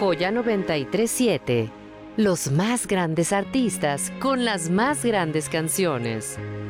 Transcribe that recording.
Joya 937. Los más grandes artistas con las más grandes canciones.